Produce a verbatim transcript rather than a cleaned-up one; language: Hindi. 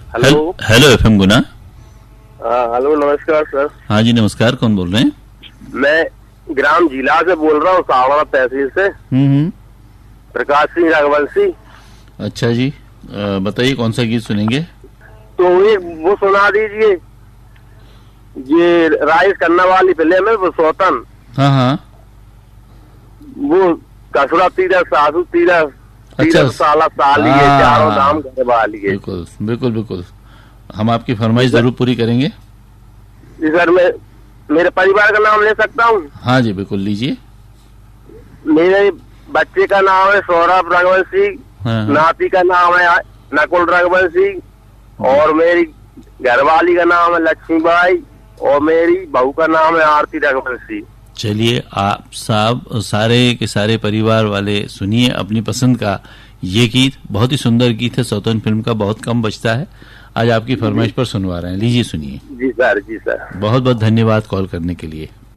हेलो हेलो एफएम गुना। हेलो नमस्कार सर। हाँ जी नमस्कार, कौन बोल रहे हैं? मैं ग्राम जिला से बोल रहा हूँ, सावड़ा तहसील से। हम्म प्रकाश सिंह रघुवंशी। अच्छा जी, बताइए कौन सा गीत सुनेंगे? तो एक वो सुना दीजिए, ये राइस करने वाली फिल्म है वो सौतन। हाँ हाँ, वो कसुरा तीरथ सासू तीरथ अच्छा तीरथ साला साली है, हाँ, चारों धाम घर वाली है। बिल्कुल बिल्कुल बिल्कुल, हम आपकी फरमाइश जरूर पूरी करेंगे। जी सर, मैं मेरे परिवार का नाम ले सकता हूँ? हाँ जी बिल्कुल लीजिए। मेरे बच्चे का नाम है सौरभ रघुवंशी, हाँ, हाँ। नाती का नाम है नकुल रघुवंशी, और मेरी घरवाली का नाम है लक्ष्मीबाई, और मेरी बहू का नाम है आरती रघुवंशी। चलिए आप साहब सारे के सारे परिवार वाले सुनिए अपनी पसंद का ये गीत, बहुत ही सुंदर गीत है, सौतन फिल्म का, बहुत कम बचता है, आज आपकी फरमाइश पर सुनवा रहे हैं, लीजिए सुनिए। जी सर, जी सर, बहुत बहुत धन्यवाद कॉल करने के लिए।